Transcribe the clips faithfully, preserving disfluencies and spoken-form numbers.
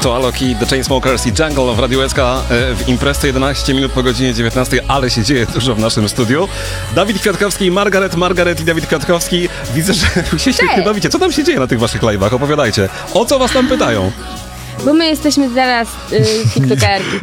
to Alok i The Chainsmokers i Jungle w Radiu S K w Imprezce jedenaście minut po godzinie dziewiętnastej, ale się dzieje dużo w naszym studiu. Dawid Kwiatkowski, Margaret, Margaret i Dawid Kwiatkowski. Widzę, że się świetnie bawicie. Co tam się dzieje na tych waszych live'ach? Opowiadajcie. O co was tam pytają? Bo my jesteśmy zaraz y, tiktokerki.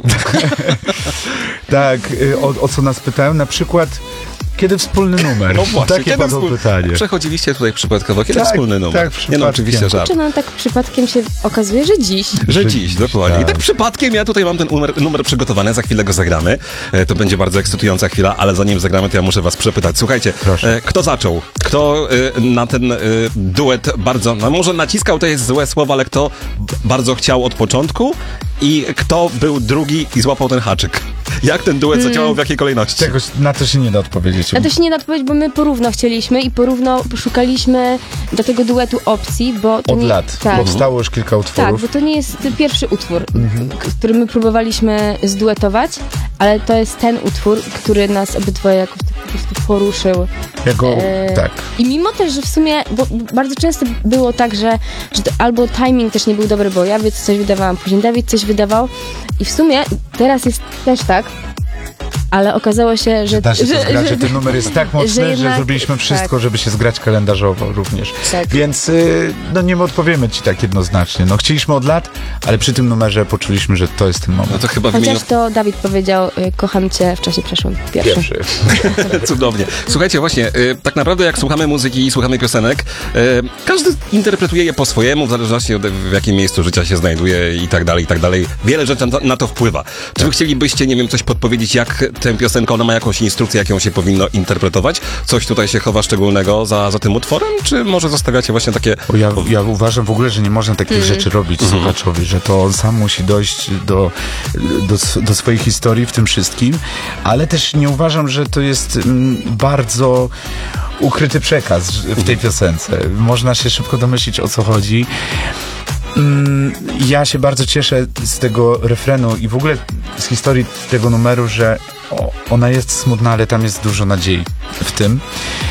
Tak, y, o, o co nas pytają? Na przykład, kiedy wspólny numer? No właśnie, takie kiedy padło wspól... pytanie. Przechodziliście tutaj przypadkowo. Kiedy Tak, wspólny numer? tak, Nie no, oczywiście żart. Czy no tak przypadkiem się okazuje, że dziś. Że dziś, dokładnie. Tak. I tak przypadkiem ja tutaj mam ten numer, numer przygotowany, za chwilę go zagramy. E, to będzie bardzo ekscytująca chwila, ale zanim zagramy, to ja muszę was przepytać. Słuchajcie, e, kto zaczął? Kto e, na ten e, duet bardzo, no może naciskał, to jest złe słowo, ale kto b- bardzo chciał od początku i kto był drugi i złapał ten haczyk? Jak ten duet zadziałał, hmm. w jakiej kolejności? Czegoś, na to się nie da odpowiedzieć. Na to się nie da odpowiedzieć, bo my porówno chcieliśmy i porówno szukaliśmy do tego duetu opcji, bo... To Od nie, lat. tak. Powstało już kilka utworów. Tak, bo to nie jest pierwszy utwór, mhm. który my próbowaliśmy zduetować, ale to jest ten utwór, który nas obydwoje jakoś tak po prostu poruszył. Jako, e, tak. I mimo też, że w sumie, bo bardzo często było tak, że, że to albo timing też nie był dobry, bo ja coś wydawałam, później Dawid coś wydawał i w sumie teraz jest też tak, ale okazało się, że... Da się że, to zgrać, że, że ten numer jest tak mocny, że, że, jednak, że zrobiliśmy wszystko, tak. żeby się zgrać kalendarzowo również. Tak. Więc y, no nie odpowiemy ci tak jednoznacznie. No chcieliśmy od lat, ale przy tym numerze poczuliśmy, że to jest ten moment. No to chyba w Chociaż imieniu... to Dawid powiedział, y, kocham cię w czasie przeszłym. Pierwszy. Pierwszy. Cudownie. Słuchajcie, właśnie, y, tak naprawdę jak słuchamy muzyki i słuchamy piosenek, y, każdy interpretuje je po swojemu, w zależności od w jakim miejscu życia się znajduje i tak dalej, i tak dalej. Wiele rzeczy na, na to wpływa. Czy wy Tak. chcielibyście, nie wiem, coś podpowiedzieć, jak tę piosenkę, ona ma jakąś instrukcję, jak ją się powinno interpretować? Coś tutaj się chowa szczególnego za, za tym utworem? Czy może zostawiacie właśnie takie... Bo ja, ja uważam w ogóle, że nie można takich Mm. rzeczy robić Mhm. słuchaczowi, że to on sam musi dojść do, do, do swojej historii w tym wszystkim, ale też nie uważam, że to jest mm, bardzo ukryty przekaz w tej piosence. Można się szybko domyślić, o co chodzi. Mm, ja się bardzo cieszę z tego refrenu i w ogóle z historii tego numeru, że o, ona jest smutna, ale tam jest dużo nadziei w tym.